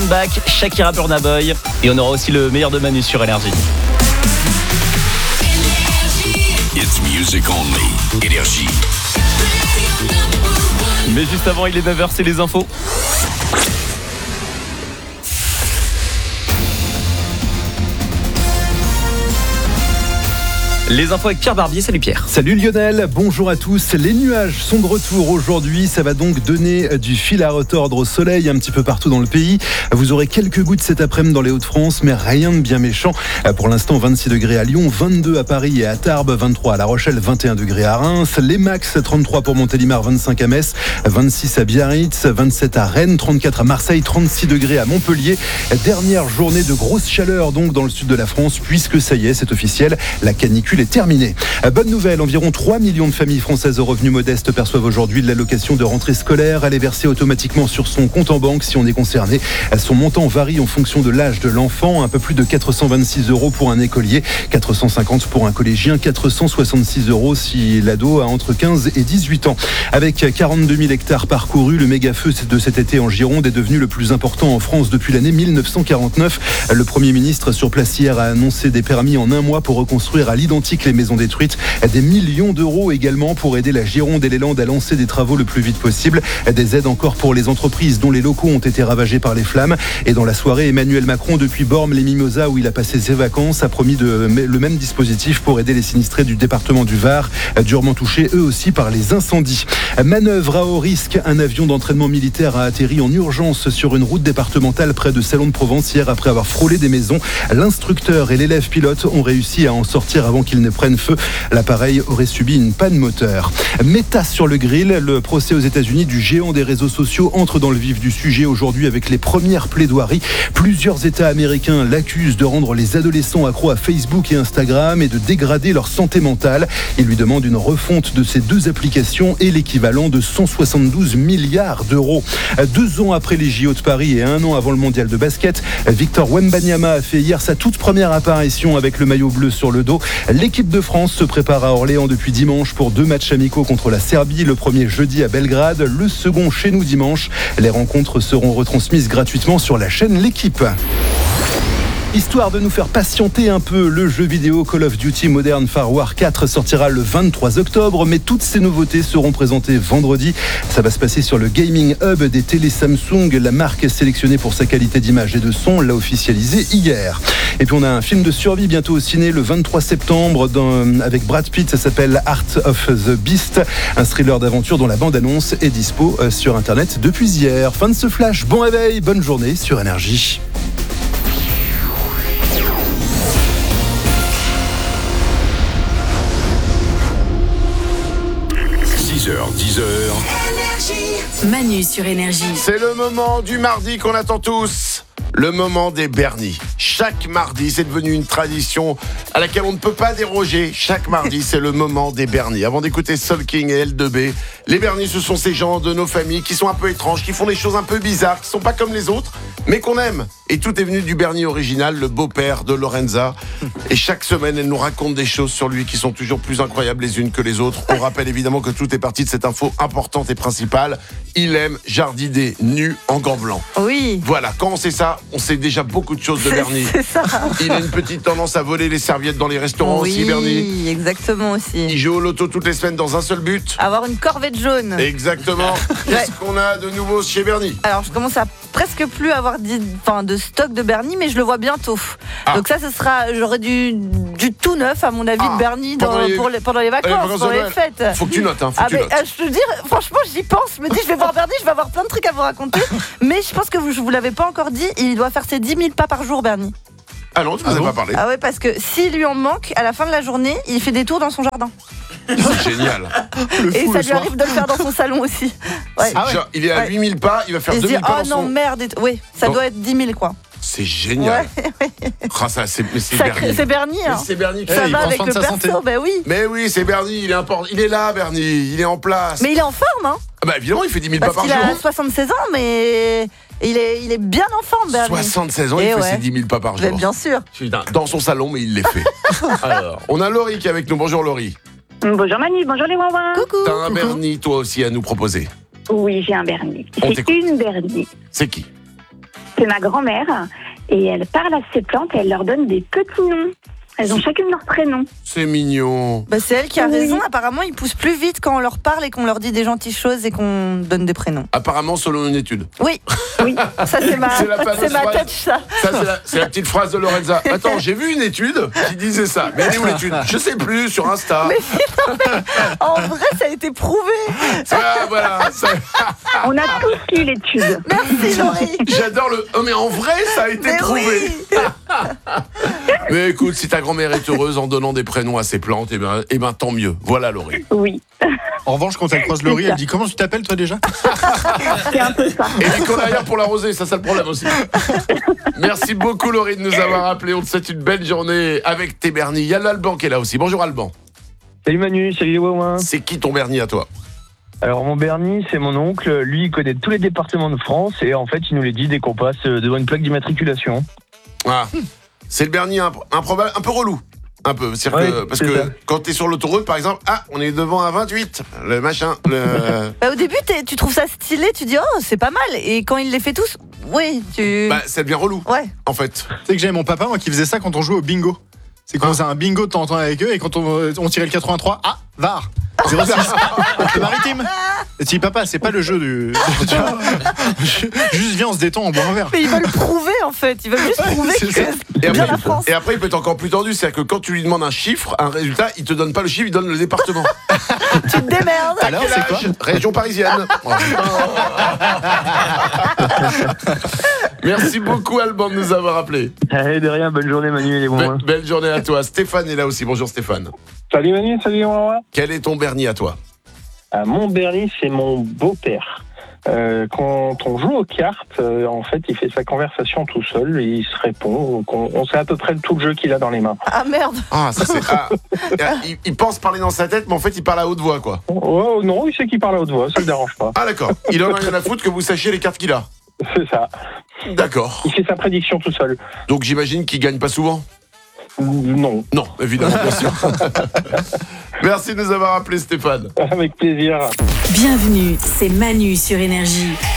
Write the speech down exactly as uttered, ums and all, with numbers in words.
Offenbach, Shakira, Burna Boy. Et on aura aussi le meilleur de Manu sur Énergie. It's music only. Énergie. Mais juste avant, il est neuf heures, c'est les infos. Les infos avec Pierre Barbier, salut Pierre. Salut Lionel, bonjour à tous. Les nuages sont de retour aujourd'hui, ça va donc donner du fil à retordre au soleil un petit peu partout dans le pays. Vous aurez quelques gouttes cet après-midi dans les Hauts-de-France, mais rien de bien méchant. Pour l'instant, vingt-six degrés à Lyon, vingt-deux à Paris et à Tarbes, vingt-trois à La Rochelle, vingt et un degrés à Reims. Les max, trente-trois pour Montélimar, vingt-cinq à Metz, vingt-six à Biarritz, vingt-sept à Rennes, trente-quatre à Marseille, trente-six degrés à Montpellier. Dernière journée de grosse chaleur donc dans le sud de la France, puisque ça y est, c'est officiel, la canicule est terminée. Bonne nouvelle, environ trois millions de familles françaises aux revenus modestes perçoivent aujourd'hui de l'allocation de rentrée scolaire. Elle est versée automatiquement sur son compte en banque si on est concerné. Son montant varie en fonction de l'âge de l'enfant. Un peu plus de quatre cent vingt-six euros pour un écolier, quatre cent cinquante pour un collégien, quatre cent soixante-six euros si l'ado a entre quinze et dix-huit ans. Avec quarante-deux mille hectares parcourus, le méga-feu de cet été en Gironde est devenu le plus important en France depuis l'année mille neuf cent quarante-neuf. Le Premier ministre sur place hier a annoncé des permis en un mois pour reconstruire à l'identique les maisons détruites. Des millions d'euros également pour aider la Gironde et les Landes à lancer des travaux le plus vite possible. Des aides encore pour les entreprises dont les locaux ont été ravagés par les flammes. Et dans la soirée, Emmanuel Macron, depuis Bormes-les-Mimosas où il a passé ses vacances, a promis de, le même dispositif pour aider les sinistrés du département du Var, durement touchés eux aussi par les incendies. Manœuvre à haut risque, un avion d'entraînement militaire a atterri en urgence sur une route départementale près de Salon de Provence hier après avoir frôlé des maisons. L'instructeur et l'élève pilote ont réussi à en sortir avant qu'ils ne prennent feu. L'appareil aurait subi une panne moteur. Meta sur le grill, le procès aux États-Unis du géant des réseaux sociaux entre dans le vif du sujet aujourd'hui avec les premières plaidoiries. Plusieurs États américains l'accusent de rendre les adolescents accros à Facebook et Instagram et de dégrader leur santé mentale. Il lui demande une refonte de ces deux applications et l'équivalent de cent soixante-douze milliards d'euros. Deux ans après les J O de Paris et un an avant le mondial de basket, Victor Wembanyama a fait hier sa toute première apparition avec le maillot bleu sur le dos. L'équipe de France se prépare à Orléans depuis dimanche pour deux matchs amicaux contre la Serbie. Le premier jeudi à Belgrade, le second chez nous dimanche. Les rencontres seront retransmises gratuitement sur la chaîne L'Équipe. Histoire de nous faire patienter un peu, le jeu vidéo Call of Duty Modern Warfare quatre sortira le vingt-trois octobre, mais toutes ces nouveautés seront présentées vendredi. Ça va se passer sur le Gaming Hub des télé Samsung. La marque sélectionnée pour sa qualité d'image et de son l'a officialisé hier. Et puis on a un film de survie bientôt au ciné le vingt-trois septembre dans, avec Brad Pitt. Ça s'appelle Art of the Beast, un thriller d'aventure dont la bande-annonce est dispo sur Internet depuis hier. Fin de ce flash, bon réveil, bonne journée sur Énergie. six heures, dix heures. Manu sur Énergie. C'est le moment du mardi qu'on attend tous. Le moment des Bernis. Chaque mardi, c'est devenu une tradition à laquelle on ne peut pas déroger. Chaque mardi, c'est le moment des Bernis. Avant d'écouter Soul King et L deux B, les Bernis, ce sont ces gens de nos familles qui sont un peu étranges, qui font des choses un peu bizarres, qui sont pas comme les autres, mais qu'on aime. Et tout est venu du Bernis original, le beau-père de Lorenza. Et chaque semaine, elle nous raconte des choses sur lui qui sont toujours plus incroyables les unes que les autres. On rappelle évidemment que tout est parti de cette info importante et principale. Il aime jardiner nu en gants blancs. Oui. Voilà, quand on sait ça, on sait déjà beaucoup de choses de Bernie. C'est ça. Il a une petite tendance à voler les serviettes dans les restaurants oui, aussi, Bernie. Oui, exactement aussi. Il joue au loto toutes les semaines dans un seul but. Avoir une corvette jaune. Exactement. Qu'est-ce qu'on a de nouveau chez Bernie? Alors, je commence à presque plus avoir dit, enfin, de stock de Bernie, mais je le vois bientôt. Ah. Donc ça, ce sera, j'aurai du, du tout neuf, à mon avis, ah. de Bernie dans, les, pour les, pendant les vacances, allez, pendant les fêtes. Faut que tu notes, hein, faut ah, que tu mais, notes. Euh, je te dis, franchement, j'y pense. Je me dis, je vais voir Bernie, je vais avoir plein de trucs à vous raconter. Mais je pense que vous, je vous l'avais pas encore dit, il doit faire ses dix mille pas par jour, Bernie. Ah non, tu ne nous as pas parlé. Ah ouais, parce que s'il lui en manque, à la fin de la journée, il fait des tours dans son jardin. C'est génial. Le et ça lui arrive de le faire dans son salon aussi. Ouais. Ah ouais. Genre, il est à ouais. huit mille pas, il va faire deux mille pas oh dans son... Oh non, merde. Oui, ça non. doit être dix mille, quoi. C'est génial. Ouais, ouais. Ah, ça, c'est, c'est ça, Bernie. C'est Bernie. Hein. C'est Bernie. Ça hey, va avec le perso, ben oui. Mais oui, c'est Bernie, il est important. Il est là, Bernie, il est en place. Mais il est en forme, hein. Ah bah évidemment, il fait dix mille Parce pas par qu'il jour. Il a soixante-seize ans, mais il est, il est bien en forme, Bernie. soixante-seize ans, et il ouais. fait ses dix mille pas par jour. Mais bien sûr. Dans son salon, mais il les fait. Alors, on a Laurie qui est avec nous. Bonjour Laurie. Bonjour Manu, bonjour les Wawins. Coucou. T'as un Bernie, toi aussi, à nous proposer. Oui, j'ai un Bernie. C'est une Bernie. C'est qui? C'est ma grand-mère et elle parle à ses plantes et elle leur donne des petits noms. Elles ont chacune leur prénom. C'est mignon. Bah, c'est elle qui a Oui. raison. Apparemment, ils poussent plus vite quand on leur parle et qu'on leur dit des gentilles choses et qu'on donne des prénoms. Apparemment, selon une étude. Oui, Oui. ça c'est ma, C'est la fameuse c'est ma phrase. touch, ça. Ça, c'est la, c'est la petite phrase de Lorenza. Attends, j'ai vu une étude qui disait ça. Mais elle est où l'étude? Je sais plus, sur Insta. Mais non, mais en vrai, ça a été prouvé. Ah, voilà. ça- On a tous lu l'étude. Merci, Laurie. J'adore le. Oh, mais en vrai, ça a été Mais prouvé. oui. Mais écoute, si ta grand-mère est heureuse en donnant des prénoms à ses plantes, eh ben, eh ben tant mieux. Voilà, Laurie. Oui, En revanche, quand elle croise Laurie, C'est ça. elle dit comment tu t'appelles toi déjà? c'est un peu ça. Et Nicolas derrière pour l'arroser, ça c'est le problème aussi. Merci beaucoup Laurie de nous avoir appelés. On te souhaite une belle journée avec tes Bernie. Il y a l'Alban qui est là aussi. Bonjour Alban. Salut Manu, salut les Wouin. C'est qui ton Bernie à toi? Alors mon Bernie, c'est mon oncle. Lui, il connaît tous les départements de France et en fait, il nous les dit dès qu'on passe devant une plaque d'immatriculation. Ah, c'est le Bernie imp- improbable, un peu relou. Un peu, c'est Ouais, que, parce c'est que ça. quand t'es sur l'autoroute par exemple, ah, on est devant un vingt-huit, le machin, le... Bah, au début, t'es- tu trouves ça stylé, tu dis oh c'est pas mal. Et quand il les fait tous, oui, tu. bah ça devient relou Ouais. en fait. Tu sais que j'avais mon papa moi qui faisait ça quand on jouait au bingo. C'est qu'on faisait un bingo de temps en temps avec eux et quand on, on tirait le quatre-vingt-trois, ah, V A R zéro six, le maritime. Et tu dis papa, c'est pas le jeu du. tu vois, juste viens, on se détend, on boit un verre. Mais ils veulent prouver en fait. Ils veulent juste prouver c'est que ça. c'est Et bien après, la France. et après il peut être encore plus tendu, c'est-à-dire que quand tu lui demandes un chiffre, un résultat, il te donne pas le chiffre, il donne le département. Tu te démerdes. Alors, c'est quoi? Région parisienne. Oh, putain. Merci beaucoup Alban de nous avoir appelés. Allez, de rien, bonne journée Manu et les Be- Wouin. belle journée à toi. Stéphane est là aussi. Bonjour Stéphane. Salut Manu, salut les Wouin. Quel est ton Bernie à toi? Euh, mon Bernie, c'est mon beau-père. Euh, quand on joue aux cartes, euh, en fait, il fait sa conversation tout seul et il se répond. Donc on, on sait à peu près tout le jeu qu'il a dans les mains. Ah merde. Ah, ça c'est. Ah, il, il pense parler dans sa tête, mais en fait il parle à haute voix quoi. Oh non, il sait qu'il parle à haute voix, ça le dérange pas. Ah d'accord. Il en a rien à foutre que vous sachiez les cartes qu'il a. C'est ça. D'accord. Il fait sa prédiction tout seul. Donc j'imagine qu'il gagne pas souvent. Non, Non, évidemment, bien sûr. Merci de nous avoir appelé Stéphane. avec plaisir. Bienvenue, c'est Manu sur Énergie.